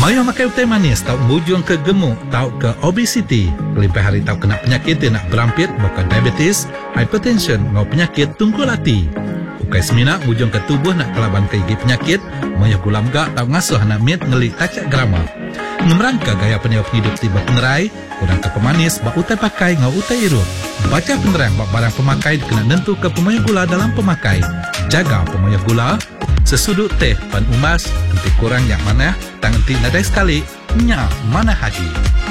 Mayo makai teh manis tau bujung ke gemuk tau ke obesity. Lebih hari tau kena penyakit dia nak berampit bukan diabetes, hypertension ngau penyakit tungkul hati. Ukai semina bujung ke tubuh nak kelaban ke gigi penyakit, mayo gulam gak tau ngasuh nak mit ngelik tacak grama. Ngemerangka gaya peniup hidup tiba penerai, kurang ke pemanis bak utai pakai ngau utai irut. Baca penerang bak barang pemakai kena nentu ke pemayo gula dalam pemakai. Jaga pemayo gula. Sesudut teh pan umas, nanti kurang yang mana, tangan nadai sekali, nyak mana hagi.